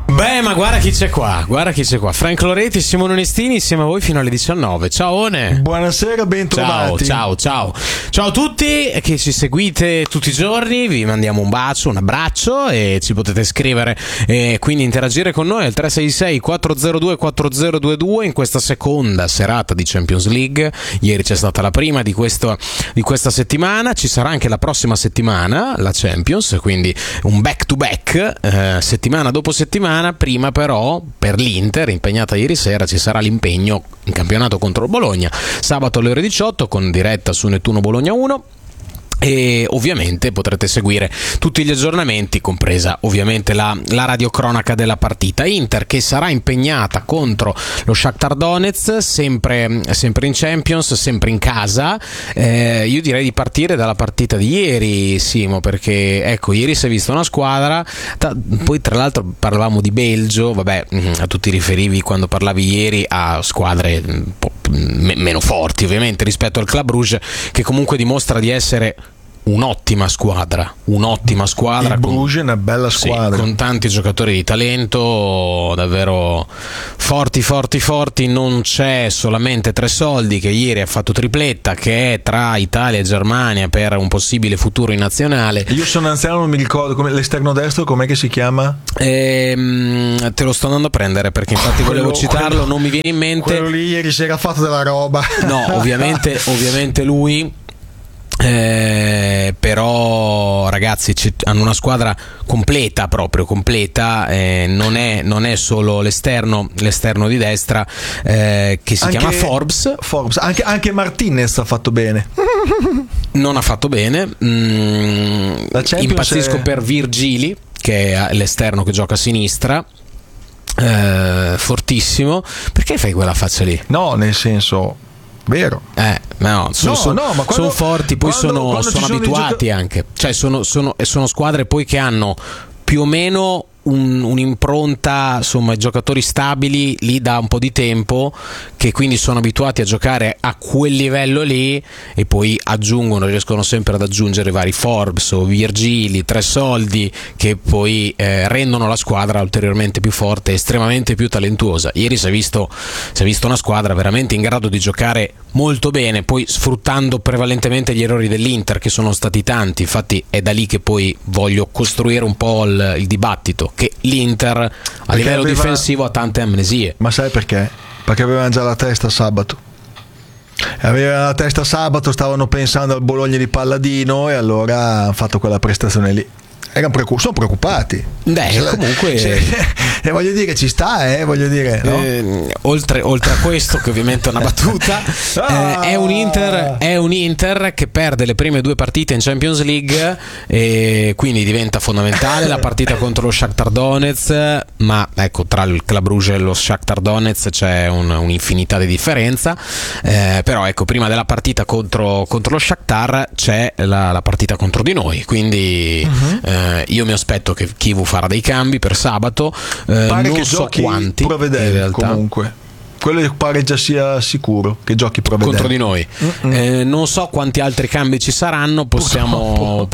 Beh, ma guarda chi c'è qua, Frank Loretti, Simone Onestini insieme a voi fino alle 19. Ciao One. Buonasera, bentrovati. Ciao a tutti che ci seguite tutti i giorni, vi mandiamo un bacio, un abbraccio e ci potete scrivere e quindi interagire con noi al 366 402 4022 in questa seconda serata di Champions League. Ieri c'è stata la prima di questa settimana, ci sarà anche la prossima settimana la Champions, quindi un back to back settimana dopo settimana. Prima però per l'Inter, impegnata ieri sera, ci sarà l'impegno in campionato contro il Bologna sabato alle ore 18 con diretta su Nettuno Bologna 1. E ovviamente potrete seguire tutti gli aggiornamenti, compresa ovviamente la radiocronaca della partita. Inter che sarà impegnata contro lo Shakhtar Donetsk, sempre in Champions, sempre in casa. Io direi di partire dalla partita di ieri, Simo, perché ecco, ieri si è vista una squadra, poi tra l'altro parlavamo di Belgio, vabbè, tu ti riferivi quando parlavi ieri a squadre un po' meno forti ovviamente rispetto al Club Brugge, che comunque dimostra di essere un'ottima squadra. Il Bruges è una bella squadra, sì, con tanti giocatori di talento davvero forti. Non c'è solamente Tresoldi, che ieri ha fatto tripletta, che è tra Italia e Germania per un possibile futuro in nazionale. Io sono anziano, non mi ricordo come l'esterno destro, com'è che si chiama? Te lo sto andando a prendere perché infatti volevo citarlo, non mi viene in mente. Quello lì ieri si era fatto della roba. No, ovviamente lui. Però ragazzi hanno una squadra completa, non è solo l'esterno di destra che si chiama Forbes. Anche Martinez ha fatto bene. Non ha fatto bene. Impazzisco per Virgili, che è l'esterno che gioca a sinistra, fortissimo. Perché fai quella faccia lì? No, nel senso vero. Sono forti, poi sono abituati anche. Cioè sono squadre poi che hanno più o meno un'impronta, insomma, i giocatori stabili lì da un po' di tempo, che quindi sono abituati a giocare a quel livello lì e poi riescono sempre ad aggiungere vari Forbes o Virgili, Tresoldi, che poi rendono la squadra ulteriormente più forte e estremamente più talentuosa. Ieri si è visto una squadra veramente in grado di giocare molto bene, poi sfruttando prevalentemente gli errori dell'Inter, che sono stati tanti. Infatti è da lì che poi voglio costruire un po' il dibattito, che l'Inter a livello difensivo ha tante amnesie. Ma sai perché? Perché avevano già la testa sabato. Stavano pensando al Bologna di Palladino e allora hanno fatto quella prestazione lì. Sono preoccupati. Comunque voglio dire, ci sta, no? Oltre a questo, che ovviamente è una battuta, è un Inter che perde le prime due partite in Champions League e quindi diventa fondamentale la partita contro lo Shakhtar Donetsk. Ma ecco, tra il Club Brugge e lo Shakhtar Donetsk c'è un'infinità di differenza, però ecco, prima della partita contro lo Shakhtar c'è la partita contro di noi, quindi io mi aspetto che Chivu farà dei cambi per sabato, pare non che so giochi quanti Provedel, in realtà. Comunque quello pare già sia sicuro che giochi Provedel contro di noi. Non so quanti altri cambi ci saranno, possiamo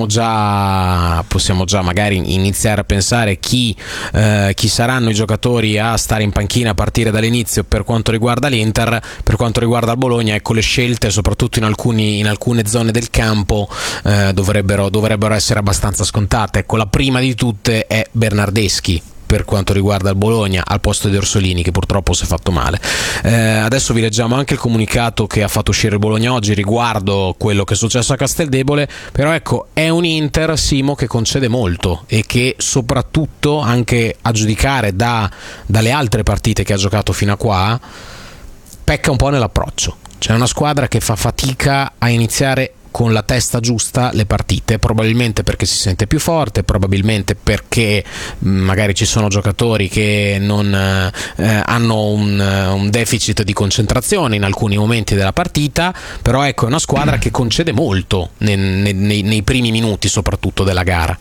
già magari iniziare a pensare chi saranno i giocatori a stare in panchina a partire dall'inizio per quanto riguarda l'Inter. Per quanto riguarda il Bologna, ecco, le scelte soprattutto in alcune zone del campo dovrebbero essere abbastanza scontate. Ecco, la prima di tutte è Bernardeschi per quanto riguarda il Bologna, al posto di Orsolini, che purtroppo si è fatto male. Adesso vi leggiamo anche il comunicato che ha fatto uscire il Bologna oggi riguardo quello che è successo a Casteldebole. Però ecco, è un Inter, Simo, che concede molto e che soprattutto, anche a giudicare dalle altre partite che ha giocato fino a qua, pecca un po' nell'approccio. C'è una squadra che fa fatica a iniziare con la testa giusta le partite, probabilmente perché si sente più forte, probabilmente perché magari ci sono giocatori che non hanno un deficit di concentrazione in alcuni momenti della partita. Però ecco, è una squadra che concede molto nei primi minuti soprattutto della gara.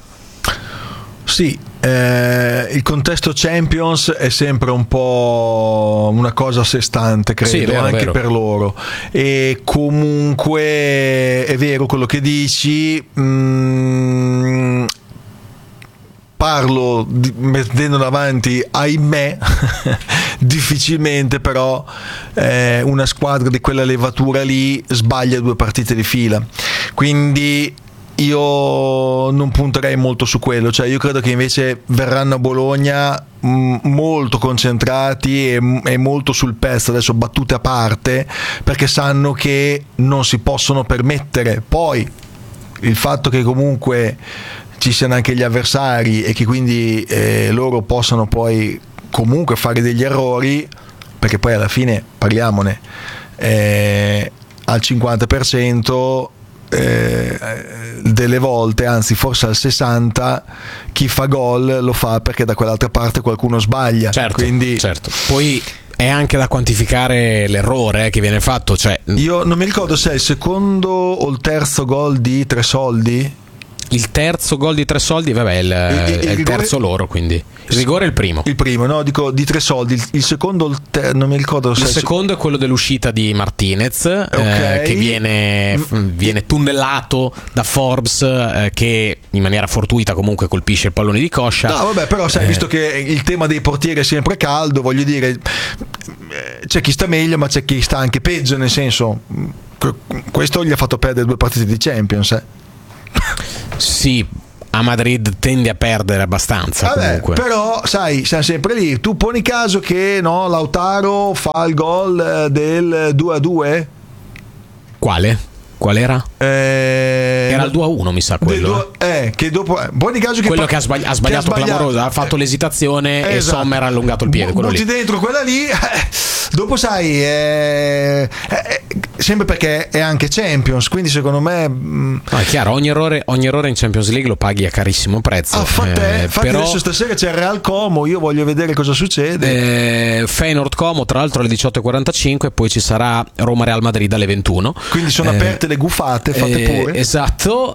Sì, il contesto Champions è sempre un po' una cosa a sé stante, credo, sì, vero. Per loro. E comunque è vero quello che dici. parlo mettendo davanti, ahimè, difficilmente però una squadra di quella levatura lì sbaglia 2 partite di fila, quindi io non punterei molto su quello, cioè io credo che invece verranno a Bologna molto concentrati e molto sul pezzo, adesso battute a parte, perché sanno che non si possono permettere poi il fatto che comunque ci siano anche gli avversari e che quindi loro possano poi comunque fare degli errori, perché poi alla fine, parliamone, al 50% delle volte, anzi forse al 60%, chi fa gol lo fa perché da quell'altra parte qualcuno sbaglia. Certo, quindi certo. Poi è anche da quantificare l'errore che viene fatto, cioè io non mi ricordo se è il secondo o il terzo gol di Tresoldi. Il terzo gol di Tresoldi, vabbè, è il terzo loro, quindi il rigore è il primo. Il primo, no, dico di Tresoldi. Il secondo, non mi ricordo se il secondo è quello dell'uscita di Martinez, okay, che viene tunnellato da Forbes, che in maniera fortuita comunque colpisce il pallone di coscia. No, vabbè, però sai, visto che il tema dei portieri è sempre caldo, voglio dire, c'è chi sta meglio, ma c'è chi sta anche peggio, nel senso, questo gli ha fatto perdere 2 partite di Champions, Sì, a Madrid tende a perdere abbastanza. Vabbè, comunque. Però sai, siamo sempre lì. Tu poni caso che no, Lautaro fa il gol del 2-2? Quale? Qual era? Era il 2-1, mi sa quello. Che dopo poni caso che quello che ha sbagliato clamoroso, ha fatto l'esitazione, esatto, e Sommer ha allungato il piede. Quello butti lì dentro quella lì. Dopo sai, sempre perché è anche Champions, quindi secondo me no, è chiaro, ogni errore in Champions League lo paghi a carissimo prezzo. Infatti però adesso stasera c'è il Real Como, io voglio vedere cosa succede. Feyenoord Como tra l'altro alle 18:45, poi ci sarà Roma Real Madrid alle 21, quindi sono aperte le gufate, fate pure. Esatto.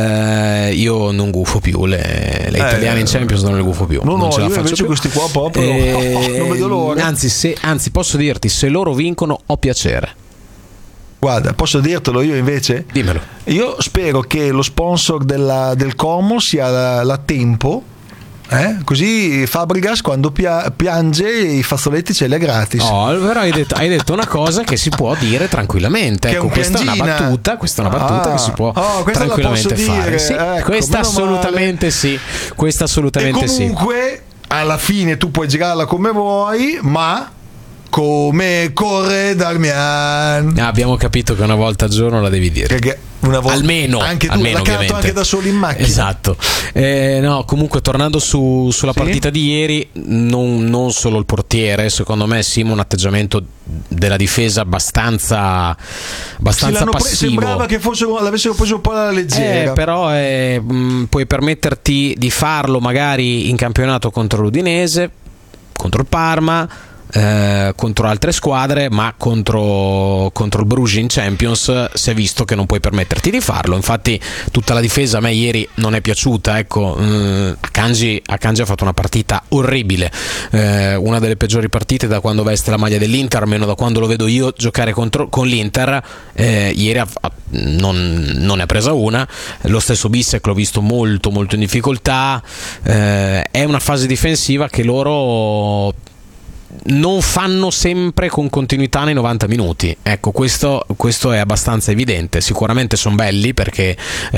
Io non gufo più le italiane in Champions, non le gufo più, non ce la faccio invece più. Questi qua proprio non vedo l'ora. Anzi posso dirti, se loro vincono ho piacere. Guarda, posso dirtelo io invece? Dimmelo. Io spero che lo sponsor del Como sia la Tempo, così Fabregas quando piange i fazzoletti ce li ha gratis. No, però hai detto una cosa che si può dire tranquillamente. Ecco, questa è una battuta che si può tranquillamente fare. Sì, ecco, questa assolutamente male. Sì. Questa assolutamente sì. E comunque alla fine tu puoi girarla come vuoi, ma come corre Darmian. Abbiamo capito che una volta al giorno la devi dire. Perché una volta almeno anche tu almeno, la canto anche da solo in macchina. Esatto. No, comunque tornando sulla partita di ieri, non solo il portiere, secondo me Simo un atteggiamento della difesa abbastanza passivo. Sembrava che l'avessero preso un po' alla leggera. Però puoi permetterti di farlo magari in campionato contro l'Udinese, contro il Parma, contro altre squadre, ma contro il Bruges in Champions si è visto che non puoi permetterti di farlo. Infatti tutta la difesa a me ieri non è piaciuta, ecco. Akanji ha fatto una partita orribile, una delle peggiori partite da quando veste la maglia dell'Inter, almeno da quando lo vedo io giocare con l'Inter. Ieri non ne ha presa una. Lo stesso Bissek l'ho visto molto molto in difficoltà. È una fase difensiva che loro non fanno sempre con continuità nei 90 minuti. Ecco, questo è abbastanza evidente. Sicuramente sono belli perché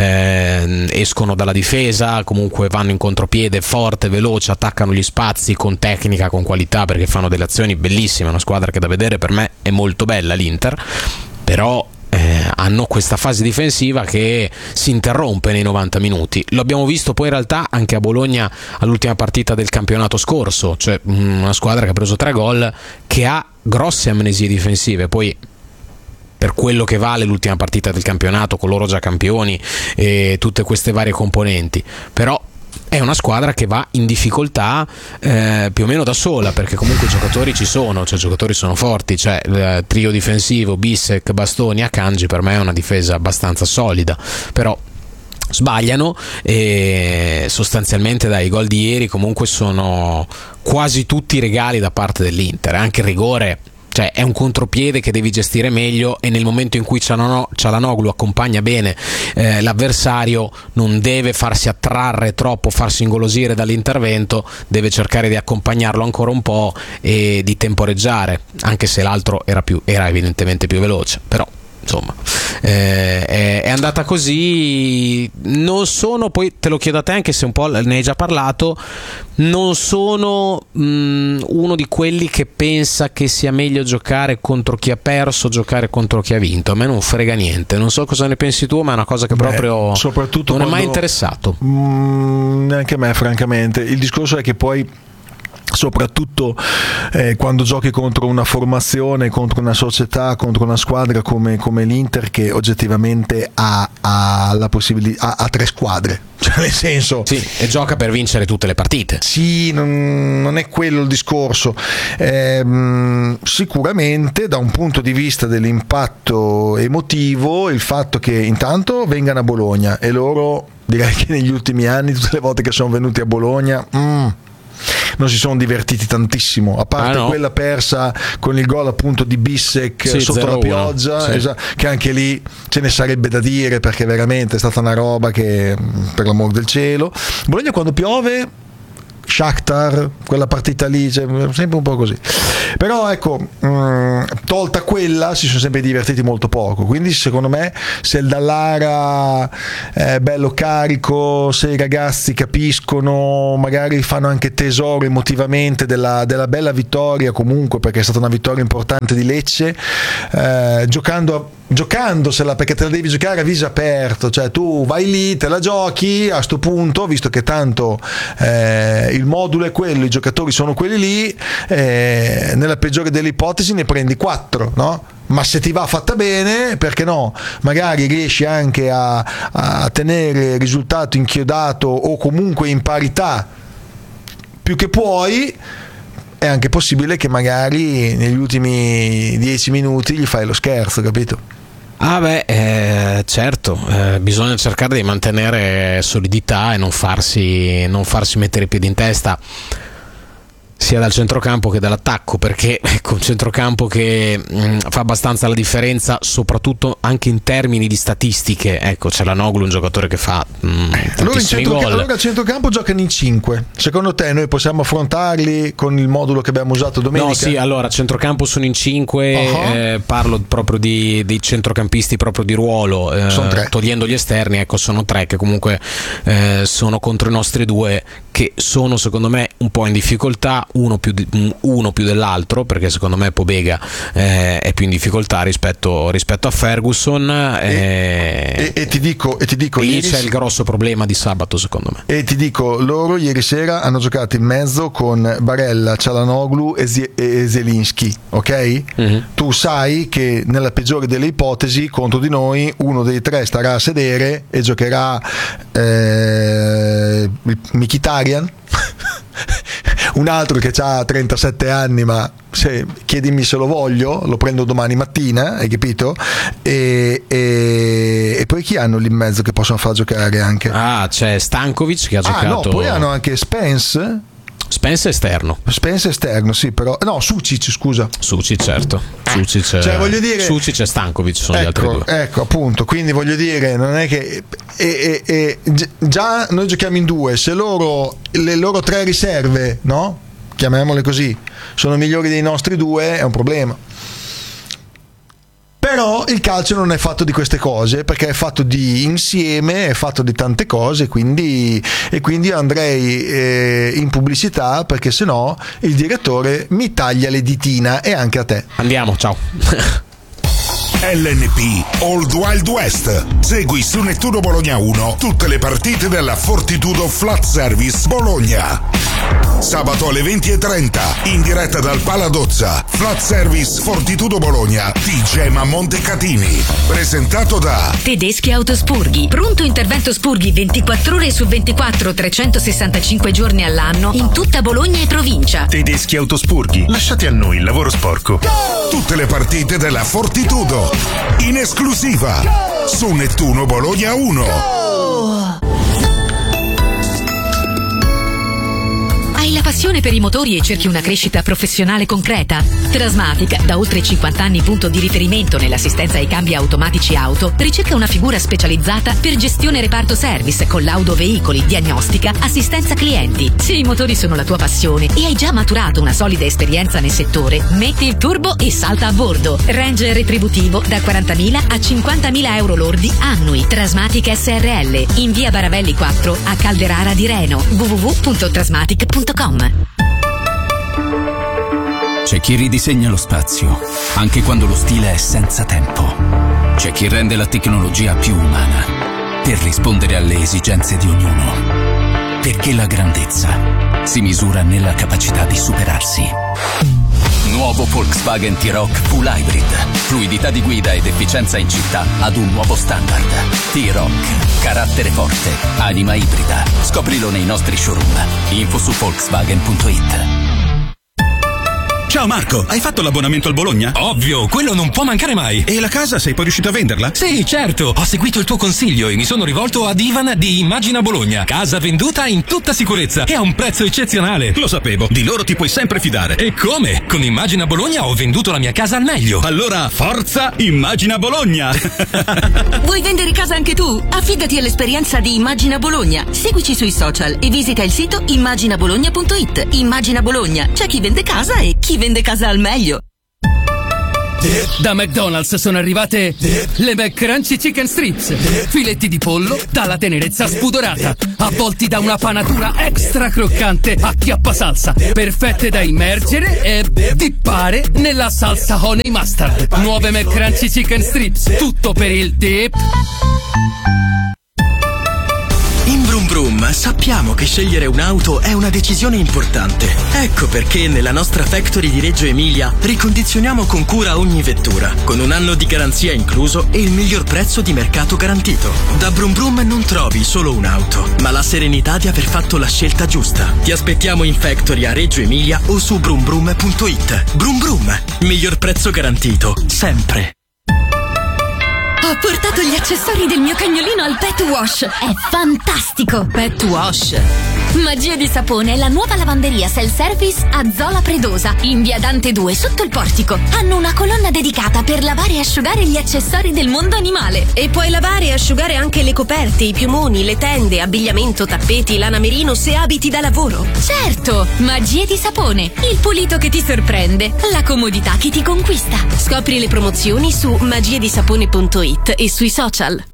escono dalla difesa, comunque vanno in contropiede forte, veloce, attaccano gli spazi con tecnica, con qualità, perché fanno delle azioni bellissime. È una squadra che da vedere per me è molto bella, l'Inter, però hanno questa fase difensiva che si interrompe nei 90 minuti. Lo abbiamo visto poi in realtà anche a Bologna all'ultima partita del campionato scorso, cioè una squadra che ha preso 3 gol, che ha grosse amnesie difensive. Poi per quello che vale l'ultima partita del campionato, con loro già campioni e tutte queste varie componenti, però è una squadra che va in difficoltà più o meno da sola, perché comunque i giocatori ci sono, cioè i giocatori sono forti, cioè il trio difensivo Bissek, Bastoni, Akanji per me è una difesa abbastanza solida, però sbagliano e sostanzialmente i gol di ieri comunque sono quasi tutti regali da parte dell'Inter. Anche il rigore Cioè è un contropiede che devi gestire meglio, e nel momento in cui Çalhanoğlu accompagna bene l'avversario non deve farsi attrarre troppo, farsi ingolosire dall'intervento, deve cercare di accompagnarlo ancora un po' e di temporeggiare, anche se l'altro era evidentemente più veloce, però insomma è andata così. Non sono, poi te lo chiedo a te anche se un po' ne hai già parlato, non sono uno di quelli che pensa che sia meglio giocare contro chi ha perso, giocare contro chi ha vinto. A me non frega niente, non so cosa ne pensi tu, ma è una cosa che proprio soprattutto non è mai interessato. Neanche a me francamente. Il discorso è che poi soprattutto quando giochi contro una formazione, contro una società, contro una squadra come l'Inter, che oggettivamente ha la possibilità, ha 3 squadre, cioè nel senso, sì, e gioca per vincere tutte le partite. Sì, non è quello il discorso. Sicuramente da un punto di vista dell'impatto emotivo, il fatto che intanto vengano a Bologna, e loro direi che negli ultimi anni tutte le volte che sono venuti a Bologna non si sono divertiti tantissimo, a parte quella persa con il gol appunto di Bissek sotto la pioggia, che anche lì ce ne sarebbe da dire, perché veramente è stata una roba che, per l'amor del cielo, Bologna quando piove, Shakhtar, quella partita lì, sempre un po' così. Però ecco, tolta quella, si sono sempre divertiti molto poco. Quindi secondo me, se il Dallara è bello carico, se i ragazzi capiscono, magari fanno anche tesoro emotivamente della bella vittoria comunque, perché è stata una vittoria importante di Lecce, giocandosela, perché te la devi giocare a viso aperto, cioè tu vai lì, te la giochi a sto punto, visto che tanto il modulo è quello, i giocatori sono quelli lì, nella peggiore delle ipotesi ne prendi 4, no? Ma se ti va fatta bene, perché no? Magari riesci anche a tenere il risultato inchiodato o comunque in parità più che puoi. È anche possibile che magari negli ultimi 10 minuti gli fai lo scherzo, capito? Certo, bisogna cercare di mantenere solidità e non farsi mettere i piedi in testa, sia dal centrocampo che dall'attacco, perché ecco, un centrocampo che fa abbastanza la differenza, soprattutto anche in termini di statistiche. Ecco, Çalhanoğlu è un giocatore che fa tantissimi gol. Allora a centrocampo giocano in 5. Secondo te noi possiamo affrontarli con il modulo che abbiamo usato domenica? No, sì, allora a centrocampo sono in 5, parlo proprio dei centrocampisti proprio di ruolo, sono 3. Togliendo gli esterni, ecco, sono 3 che comunque sono contro i nostri 2, che sono secondo me un po' in difficoltà, uno più dell'altro, perché secondo me Pobega è più in difficoltà rispetto a Ferguson, e ti dico lì c'è il grosso problema di sabato, secondo me. E ti dico, loro ieri sera hanno giocato in mezzo con Barella, Çalhanoğlu e Zielinski, ok? Mm-hmm. Tu sai che nella peggiore delle ipotesi contro di noi uno dei 3 starà a sedere e giocherà Mkhitaryan un altro che ha 37 anni, ma se chiedimi se lo voglio, lo prendo domani mattina, hai capito? E poi chi hanno lì in mezzo che possono far giocare anche? C'è Stankovic che ha giocato. No, poi hanno anche Spence esterno, sì, però no, Sucic, scusa. Sucic, certo. Sucic, cioè voglio dire, Sucic e Stankovic sono gli altri 2. Ecco, appunto, quindi voglio dire, non è che già noi giochiamo in 2, se le loro 3 riserve, no? Chiamiamole così, sono migliori dei nostri 2, è un problema. Però il calcio non è fatto di queste cose, perché è fatto di insieme, è fatto di tante cose, quindi andrei in pubblicità, perché sennò il direttore mi taglia le ditina, e anche a te. Andiamo, ciao. LNP Old Wild West. Segui su Nettuno Bologna 1 tutte le partite della Fortitudo Flat Service Bologna. Sabato alle 20:30 in diretta dal Paladozza. Flat Service Fortitudo Bologna di Gema Montecatini. Presentato da Tedeschi Autospurghi. Pronto intervento spurghi 24 ore su 24, 365 giorni all'anno in tutta Bologna e provincia. Tedeschi Autospurghi. Lasciate a noi il lavoro sporco. Tutte le partite della Fortitudo in esclusiva su Nettuno Bologna 1. Hai la passione per i motori e cerchi una crescita professionale concreta? Trasmatic, da oltre 50 anni punto di riferimento nell'assistenza ai cambi automatici auto, ricerca una figura specializzata per gestione reparto service, collaudo veicoli, diagnostica, assistenza clienti. Se i motori sono la tua passione e hai già maturato una solida esperienza nel settore, metti il turbo e salta a bordo. Range retributivo da 40.000 a 50.000 euro lordi annui. Trasmatic SRL, in via Baravelli 4 a Calderara di Reno. www.trasmatic.com. C'è chi ridisegna lo spazio, anche quando lo stile è senza tempo. C'è chi rende la tecnologia più umana, per rispondere alle esigenze di ognuno. Perché la grandezza si misura nella capacità di superarsi. Nuovo Volkswagen T-Roc Full Hybrid. Fluidità di guida ed efficienza in città ad un nuovo standard. T-Roc. Carattere forte. Anima ibrida. Scoprilo nei nostri showroom. Info su Volkswagen.it. Ciao Marco, hai fatto l'abbonamento al Bologna? Ovvio, quello non può mancare mai. E la casa sei poi riuscito a venderla? Sì, certo, ho seguito il tuo consiglio e mi sono rivolto ad Ivan di Immagina Bologna. Casa venduta in tutta sicurezza e a un prezzo eccezionale. Lo sapevo, di loro ti puoi sempre fidare. E come? Con Immagina Bologna ho venduto la mia casa al meglio. Allora, forza Immagina Bologna! Vuoi vendere casa anche tu? Affidati all'esperienza di Immagina Bologna. Seguici sui social e visita il sito immaginabologna.it. Immagina Bologna, c'è chi vende casa e chi vende casa al meglio. Da McDonald's sono arrivate le McCrunchy Chicken Strips. Filetti di pollo dalla tenerezza spudorata, avvolti da una panatura extra croccante a chiappasalsa, perfette da immergere e dippare nella salsa honey mustard. Nuove McCrunchy Chicken Strips, tutto per il dip. In Brum Brum sappiamo che scegliere un'auto è una decisione importante. Ecco perché nella nostra factory di Reggio Emilia ricondizioniamo con cura ogni vettura, con un anno di garanzia incluso e il miglior prezzo di mercato garantito. Da Brum Brum non trovi solo un'auto, ma la serenità di aver fatto la scelta giusta. Ti aspettiamo in factory a Reggio Emilia o su brumbrum.it. Brum Brum, miglior prezzo garantito, sempre. Ho portato gli accessori del mio cagnolino al Pet Wash. È fantastico! Pet Wash. Magia di sapone è la nuova lavanderia self-service a Zola Predosa, in via Dante 2, sotto il portico. Hanno una colonna dedicata per lavare e asciugare gli accessori del mondo animale. E puoi lavare e asciugare anche le coperte, i piumoni, le tende, abbigliamento, tappeti, lana merino se abiti da lavoro. Certo! Magia di sapone, il pulito che ti sorprende, la comodità che ti conquista. Scopri le promozioni su magiadisapone.it e sui social.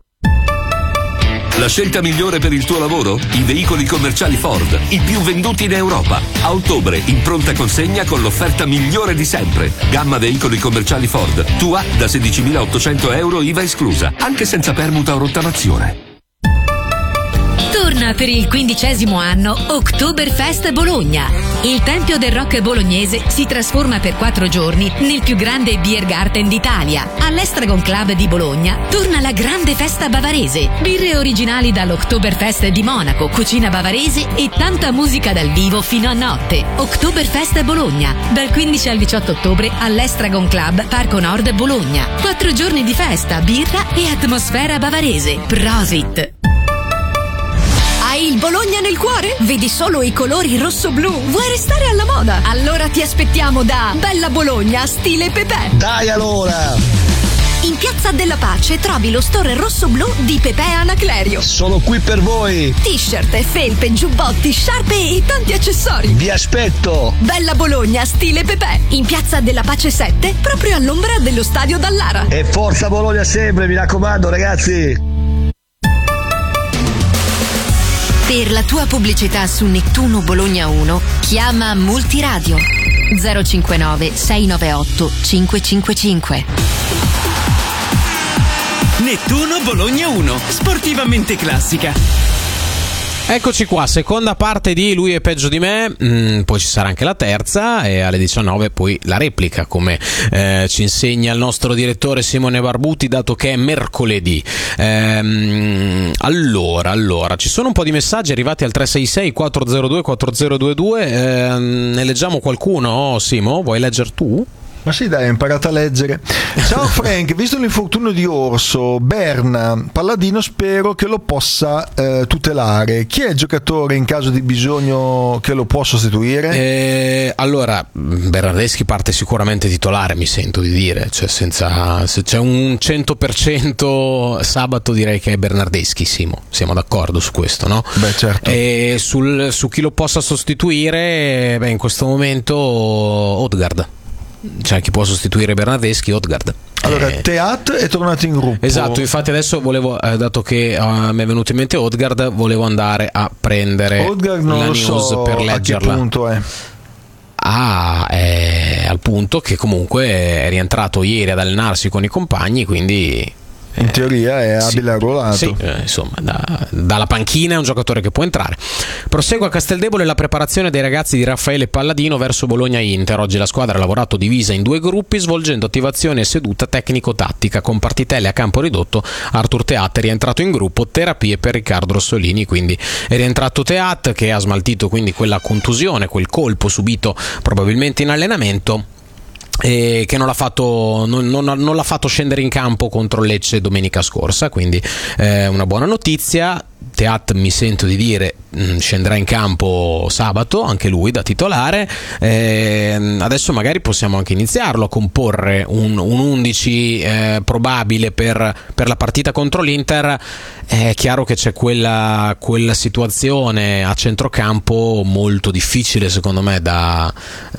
La scelta migliore per il tuo lavoro? I veicoli commerciali Ford, i più venduti in Europa. A ottobre, in pronta consegna con l'offerta migliore di sempre. Gamma veicoli commerciali Ford, tua da 16.800 euro IVA esclusa, anche senza permuta o rottamazione. Torna per il 15° anno Oktoberfest Bologna. Il tempio del rock bolognese si trasforma per 4 giorni nel più grande beer garden d'Italia. All'Estragon Club di Bologna torna la grande festa bavarese. Birre originali dall'Oktoberfest di Monaco, cucina bavarese e tanta musica dal vivo fino a notte. Oktoberfest Bologna, dal 15 al 18 ottobre all'Estragon Club Parco Nord Bologna. 4 giorni di festa, birra e atmosfera bavarese. Prosit! Hai il Bologna nel cuore? Vedi solo i colori rosso-blu? Vuoi restare alla moda? Allora ti aspettiamo da Bella Bologna, stile Pepe. Dai allora! In Piazza della Pace trovi lo store rosso-blu di Pepe Anaclerio. Sono qui per voi. T-shirt, felpe, giubbotti, sciarpe e tanti accessori. Vi aspetto. Bella Bologna, stile Pepe. In Piazza della Pace 7, proprio all'ombra dello stadio Dallara. E forza Bologna sempre, mi raccomando ragazzi. Per la tua pubblicità su Nettuno Bologna 1, chiama Multiradio 059 698 555. Nettuno Bologna 1, sportivamente classica. Eccoci qua, seconda parte di Lui è peggio di me, poi ci sarà anche la terza e alle 19 poi la replica, come ci insegna il nostro direttore Simone Barbuti, dato che è mercoledì. Allora, ci sono un po' di messaggi arrivati al 366 402 4022, ne leggiamo qualcuno, Simo? Vuoi leggere tu? Ma sì, dai, ho imparato a leggere. Ciao Frank, visto l'infortunio di Orso, Berna, Palladino spero che lo possa tutelare. Chi è il giocatore in caso di bisogno che lo può sostituire? Allora, Bernardeschi parte sicuramente titolare, mi sento di dire, cioè se c'è un 100% sabato direi che è Bernardeschi, Simo, siamo d'accordo su questo, no? Beh, certo. E su chi lo possa sostituire, in questo momento Odegaard. Cioè chi può sostituire Bernardeschi? Odegaard. Allora, Teat è tornato in gruppo. Esatto, infatti adesso volevo, dato che mi è venuto in mente Odegaard, volevo andare a prendere Odegaard, non la lo news so per leggerla. A che punto è? È al punto che comunque è rientrato ieri ad allenarsi con i compagni, quindi in teoria è abile arruolato. Sì, insomma, dalla panchina è un giocatore che può entrare. Prosegue a Casteldebole la preparazione dei ragazzi di Raffaele Palladino verso Bologna-Inter. Oggi la squadra ha lavorato divisa in 2 gruppi, svolgendo attivazione e seduta tecnico-tattica con partitelle a campo ridotto. Arthur Teat è rientrato in gruppo, terapie per Riccardo Rossolini, quindi è rientrato Teat che ha smaltito quindi quella contusione, quel colpo subito probabilmente in allenamento, e che non l'ha fatto scendere in campo contro Lecce domenica scorsa, quindi una buona notizia. Teat, mi sento di dire, scenderà in campo sabato anche lui da titolare. Adesso magari possiamo anche iniziarlo a comporre un 11 probabile per la partita contro l'Inter. È chiaro che c'è quella situazione a centrocampo molto difficile secondo me da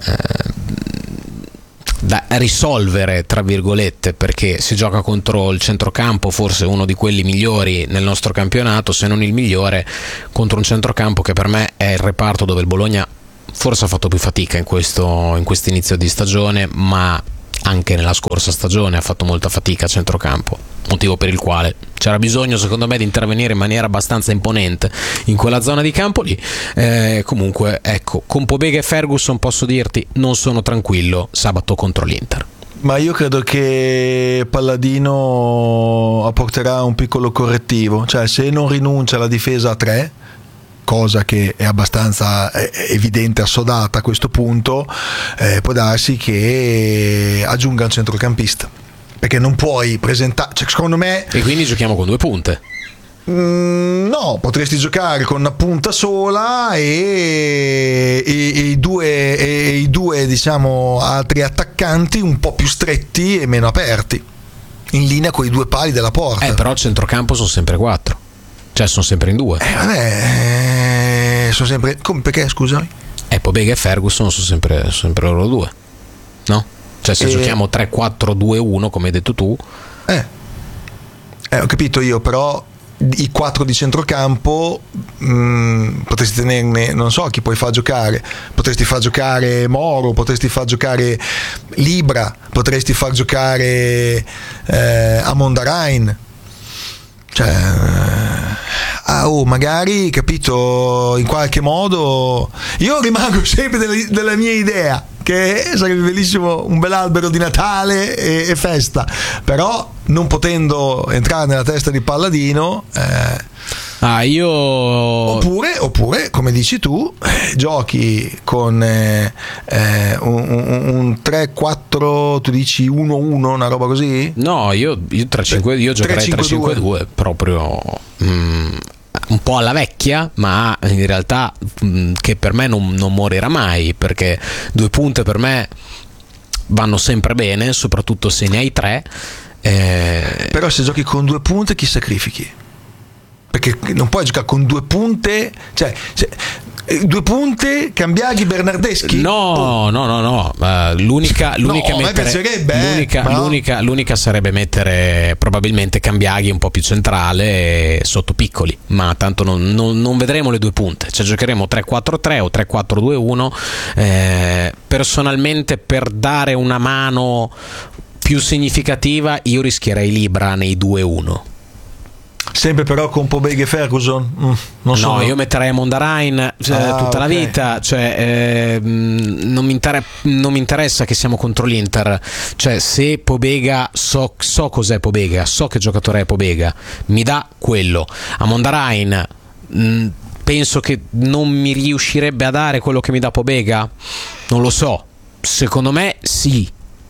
risolvere, tra virgolette, perché si gioca contro il centrocampo forse uno di quelli migliori nel nostro campionato, se non il migliore, contro un centrocampo che per me è il reparto dove il Bologna forse ha fatto più fatica in questo inizio di stagione, ma anche nella scorsa stagione ha fatto molta fatica a centrocampo, motivo per il quale c'era bisogno secondo me di intervenire in maniera abbastanza imponente in quella zona di campo lì. Comunque ecco, con Pobega e Ferguson posso dirti non sono tranquillo sabato contro l'Inter. Ma io credo che Palladino apporterà un piccolo correttivo, cioè se non rinuncia alla difesa a 3, cosa che è abbastanza evidente, assodata a questo punto, può darsi che aggiunga un centrocampista, perché non puoi presentare, cioè, secondo me. E quindi giochiamo con 2 punte? No, potresti giocare con una punta sola e i due diciamo altri attaccanti un po' più stretti e meno aperti, in linea con i 2 pali della porta. Però al centrocampo sono sempre 4, cioè sono sempre in 2. Sono sempre. Perché scusami? Pobega e Ferguson sono sempre loro 2, no? Cioè se giochiamo 3-4-2-1 come hai detto tu. Ho capito io, però i 4 di centrocampo potresti tenerne, non so chi puoi far giocare, potresti far giocare Moro, potresti far giocare Libra, potresti far giocare Amondarain, cioè magari, capito, in qualche modo io rimango sempre della mia idea che sarebbe bellissimo un bel albero di Natale e festa, però non potendo entrare nella testa di Palladino oppure come dici tu, giochi con un 3-4, tu dici 1-1, una roba così? No, io 3-5, io giocherei 3-5-2 proprio un po' alla vecchia, ma in realtà che per me non morirà mai, perché 2 punte per me vanno sempre bene, soprattutto se ne hai 3. Però se giochi con 2 punte chi sacrifichi? Perché non puoi giocare con 2 punte, cioè 2 punte, Cambiaghi, Bernardeschi? No. L'unica sarebbe mettere probabilmente Cambiaghi un po' più centrale sotto Piccoli, ma tanto non vedremo le 2 punte, cioè giocheremo 3-4-3 o 3-4-2-1. Personalmente, per dare una mano più significativa, io rischierei Libra nei 2-1. Sempre però con Pobega e Ferguson? Io metterei Mondarain tutta la vita, cioè non mi interessa che siamo contro l'Inter, cioè se Pobega so cos'è Pobega, so che giocatore è Pobega, mi dà quello. A Mondarain penso che non mi riuscirebbe a dare quello che mi dà Pobega, non lo so, secondo me sì,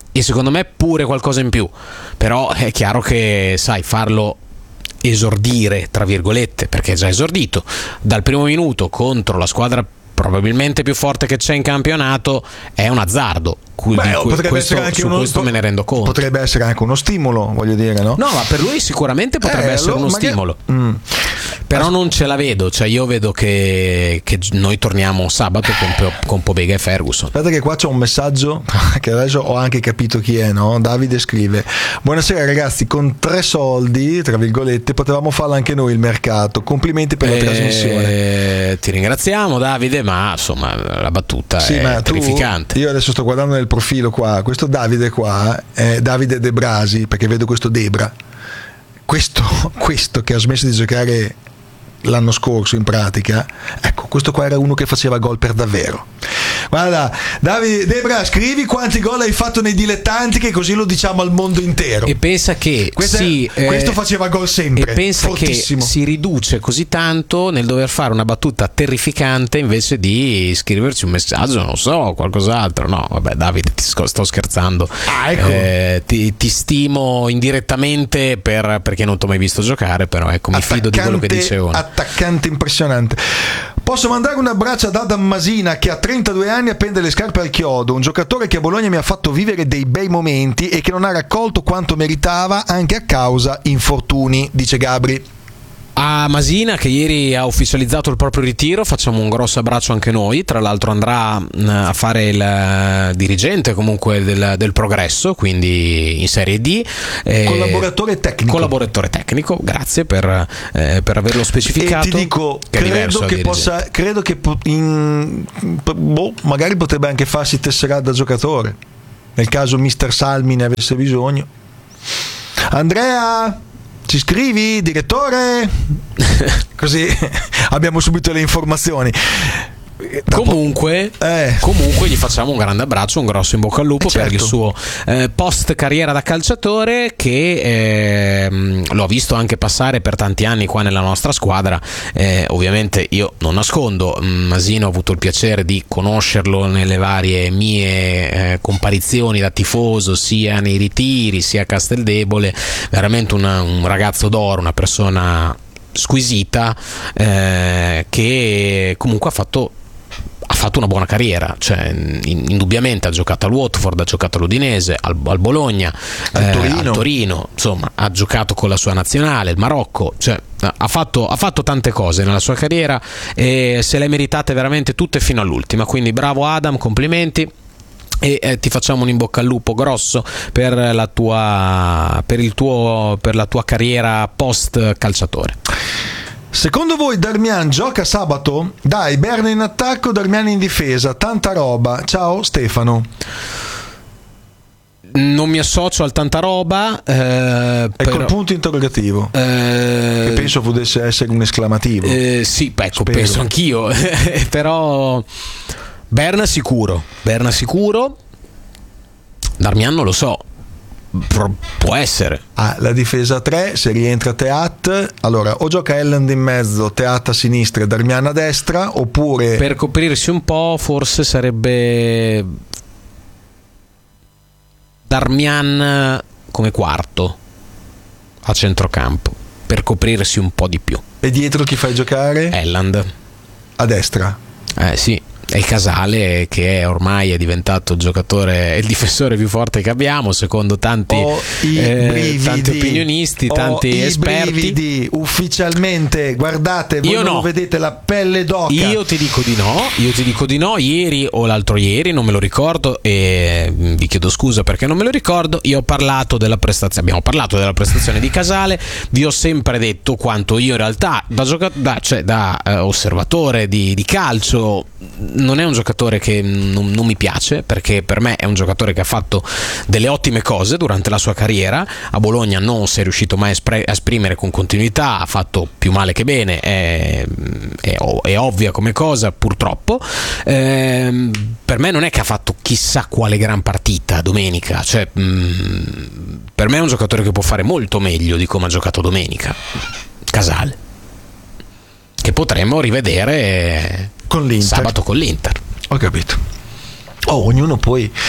e secondo me pure qualcosa in più, però è chiaro che sai farlo esordire tra virgolette, perché è già esordito dal primo minuto contro la squadra probabilmente più forte che c'è in campionato, è un azzardo. Questo me ne rendo conto. Potrebbe essere anche uno stimolo, voglio dire, no? No, ma per lui sicuramente potrebbe essere uno stimolo. Però non ce la vedo, cioè io vedo che noi torniamo sabato con Pobega e Ferguson. Aspetta che qua c'è un messaggio che adesso ho anche capito chi è, no? Davide scrive: buonasera ragazzi, con 3 soldi tra virgolette potevamo farlo anche noi il mercato, complimenti per la trasmissione. Ti ringraziamo Davide, ma insomma la battuta è terrificante. Io adesso sto guardando nel profilo qua, questo Davide qua è Davide De Brasi, perché vedo questo Debra, questo che ha smesso di giocare l'anno scorso in pratica, ecco, questo qua era uno che faceva gol per davvero. Guarda Davide Debra, scrivi quanti gol hai fatto nei dilettanti, che così lo diciamo al mondo intero. E pensa che questo faceva gol sempre, e pensa fortissimo. Che si riduce così tanto nel dover fare una battuta terrificante invece di scriverci un messaggio, non so, qualcos'altro. No, vabbè Davide, sto scherzando. Ecco. Ti stimo indirettamente perché non ti ho mai visto giocare, però ecco, mi fido di quello che dicevo. Attaccante impressionante. Posso mandare un abbraccio ad Adam Masina, che a 32 anni appende le scarpe al chiodo, un giocatore che a Bologna mi ha fatto vivere dei bei momenti e che non ha raccolto quanto meritava anche a causa infortuni, dice Gabri. A Masina, che ieri ha ufficializzato il proprio ritiro, facciamo un grosso abbraccio anche noi. Tra l'altro andrà a fare il dirigente comunque del Progresso, quindi in Serie D, collaboratore tecnico, grazie per averlo specificato. E ti dico, credo che magari potrebbe anche farsi tesserare da giocatore nel caso Mister Salmi ne avesse bisogno. Andrea, ci scrivi, direttore? Così abbiamo subito le informazioni. Comunque gli facciamo un grande abbraccio, un grosso in bocca al lupo, certo, per il suo post carriera da calciatore, che l'ho visto anche passare per tanti anni qua nella nostra squadra. Ovviamente io non nascondo, Masino, ho avuto il piacere di conoscerlo nelle varie mie comparizioni da tifoso, sia nei ritiri sia a Casteldebole. Veramente un ragazzo d'oro, una persona squisita, che comunque ha fatto una buona carriera, cioè indubbiamente ha giocato al Watford, ha giocato all'Udinese, al Bologna, al Torino, insomma ha giocato con la sua nazionale, il Marocco, cioè ha fatto tante cose nella sua carriera e se le meritate veramente tutte fino all'ultima, quindi bravo Adam, complimenti. E ti facciamo un in bocca al lupo grosso per la tua carriera post calciatore. Secondo voi Darmian gioca sabato? Dai, Berna in attacco, Darmian in difesa, tanta roba. Ciao Stefano. Non mi associo al tanta roba, ecco il punto interrogativo, che penso potesse essere un esclamativo. Sì, ecco, penso anch'io. Però Berna sicuro, Darmian non lo so, può essere. La difesa 3, se rientra Teat, allora o gioca Elland in mezzo, Teat a sinistra e Darmian a destra, oppure per coprirsi un po' forse sarebbe Darmian come quarto a centrocampo, per coprirsi un po' di più. E dietro chi fai giocare? Elland a destra. Sì, è il Casale, che ormai è diventato il giocatore, il difensore più forte che abbiamo secondo tanti opinionisti, tanti esperti. Brividi. Ufficialmente, guardate, voi non lo vedete, la pelle d'oca. Io ti dico di no. Ieri o l'altro ieri, non me lo ricordo, e vi chiedo scusa perché non me lo ricordo. Abbiamo parlato della prestazione di Casale. Vi ho sempre detto quanto io in realtà da osservatore di calcio non è un giocatore che non mi piace, perché per me è un giocatore che ha fatto delle ottime cose durante la sua carriera. A Bologna non si è riuscito mai a esprimere con continuità, ha fatto più male che bene, è ovvia come cosa, purtroppo. Per me non è che ha fatto chissà quale gran partita domenica, cioè per me è un giocatore che può fare molto meglio di come ha giocato domenica Casale, che potremmo rivedere con l'Inter. Sabato con l'Inter. Ho capito. Ognuno poi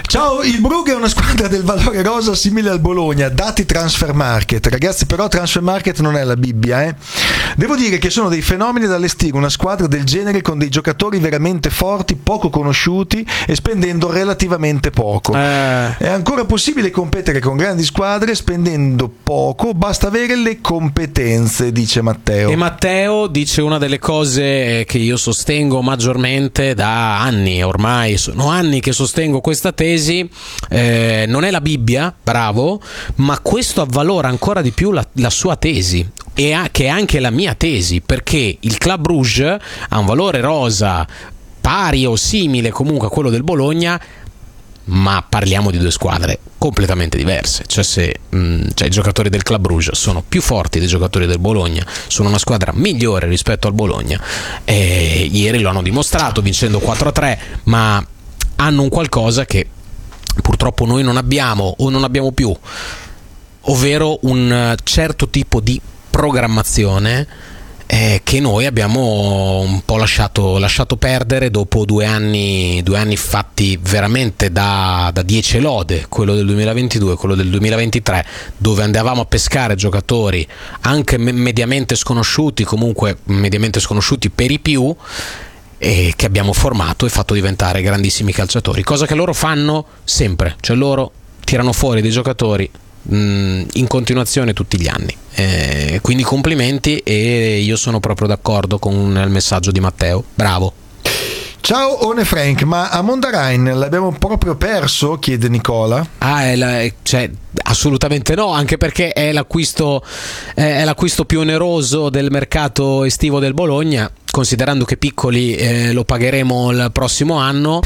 Ciao, il Brugge è una squadra del valore rosa simile al Bologna, dati Transfer Market. Ragazzi, però Transfer Market non è la Bibbia, eh. Devo dire che sono dei fenomeni da allestire una squadra del genere con dei giocatori veramente forti, poco conosciuti e spendendo relativamente poco. È ancora possibile competere con grandi squadre spendendo poco, basta avere le competenze, dice Matteo. E Matteo dice una delle cose che io sostengo maggiormente da anni, ormai sono anni che sostengo questa tesi. Non è la Bibbia, bravo, ma questo avvalora ancora di più la sua tesi, che è anche la mia tesi, perché il Club Brugge ha un valore rosa pari o simile comunque a quello del Bologna, ma parliamo di due squadre completamente diverse. Cioè i giocatori del Club Brugge sono più forti dei giocatori del Bologna, sono una squadra migliore rispetto al Bologna, e ieri lo hanno dimostrato vincendo 4-3, ma hanno un qualcosa che purtroppo noi non abbiamo o non abbiamo più, ovvero un certo tipo di programmazione che noi abbiamo un po' lasciato perdere dopo 2 anni fatti veramente da 10 lode, quello del 2022 e quello del 2023, dove andavamo a pescare giocatori anche mediamente sconosciuti, comunque mediamente sconosciuti per i più, e che abbiamo formato e fatto diventare grandissimi calciatori, cosa che loro fanno sempre, cioè loro tirano fuori dei giocatori in continuazione tutti gli anni, quindi complimenti, e io sono proprio d'accordo con il messaggio di Matteo, bravo. Ciao One Frank, ma a Mondarain l'abbiamo proprio perso? Chiede Nicola. Cioè, assolutamente no, anche perché è l'acquisto più oneroso del mercato estivo del Bologna, considerando che Piccoli lo pagheremo il prossimo anno.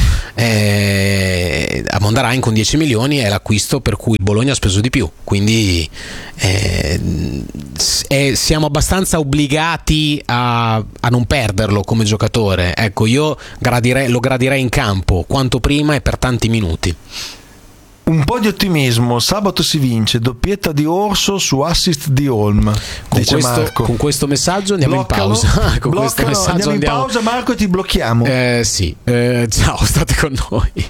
A Mondarain con 10 milioni è l'acquisto per cui il Bologna ha speso di più, quindi siamo abbastanza obbligati a non perderlo come giocatore. Ecco, io lo gradirei in campo quanto prima e per tanti minuti. Un po' di ottimismo, sabato si vince, doppietta di Orso su assist di Holm. Con questo messaggio andiamo in pausa. Andiamo in pausa, Marco, e ti blocchiamo. Sì, ciao, state con noi.